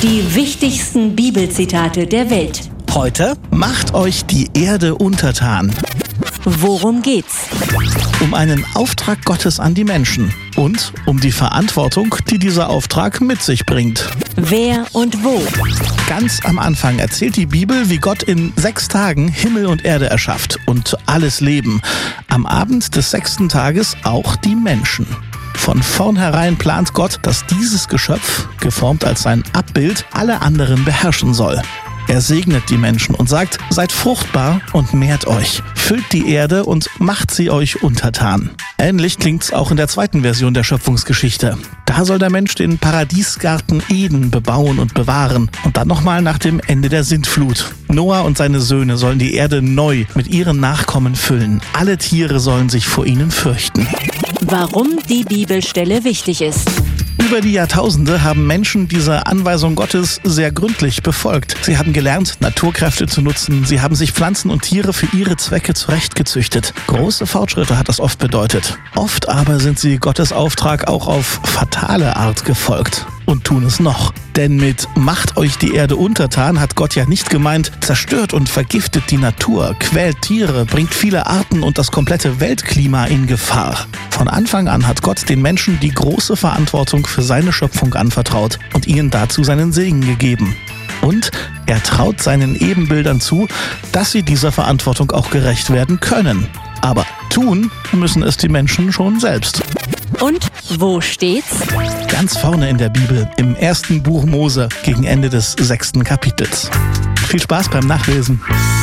Die wichtigsten Bibelzitate der Welt. Heute: Macht euch die Erde untertan. Worum geht's? Um einen Auftrag Gottes an die Menschen und um die Verantwortung, die dieser Auftrag mit sich bringt. Wer und wo? Ganz am Anfang erzählt die Bibel, wie Gott in 6 Tagen Himmel und Erde erschafft und alles Leben. Am Abend des 6. Tages auch die Menschen. Von vornherein plant Gott, dass dieses Geschöpf, geformt als sein Abbild, alle anderen beherrschen soll. Er segnet die Menschen und sagt: Seid fruchtbar und mehrt euch, füllt die Erde und macht sie euch untertan. Ähnlich klingt's auch in der zweiten Version der Schöpfungsgeschichte. Da soll der Mensch den Paradiesgarten Eden bebauen und bewahren. Und dann nochmal nach dem Ende der Sintflut. Noah und seine Söhne sollen die Erde neu mit ihren Nachkommen füllen. Alle Tiere sollen sich vor ihnen fürchten. Warum die Bibelstelle wichtig ist. Über die Jahrtausende haben Menschen diese Anweisung Gottes sehr gründlich befolgt. Sie haben gelernt, Naturkräfte zu nutzen. Sie haben sich Pflanzen und Tiere für ihre Zwecke zurechtgezüchtet. Große Fortschritte hat das oft bedeutet. Oft aber sind sie Gottes Auftrag auch auf fatale Art gefolgt. Und tun es noch. Denn mit "Macht euch die Erde untertan" hat Gott ja nicht gemeint, zerstört und vergiftet die Natur, quält Tiere, bringt viele Arten und das komplette Weltklima in Gefahr. Von Anfang an hat Gott den Menschen die große Verantwortung für seine Schöpfung anvertraut und ihnen dazu seinen Segen gegeben. Und er traut seinen Ebenbildern zu, dass sie dieser Verantwortung auch gerecht werden können. Aber tun müssen es die Menschen schon selbst. Und wo steht's? Ganz vorne in der Bibel, im 1. Buch Mose, gegen Ende des 6. Kapitels. Viel Spaß beim Nachlesen.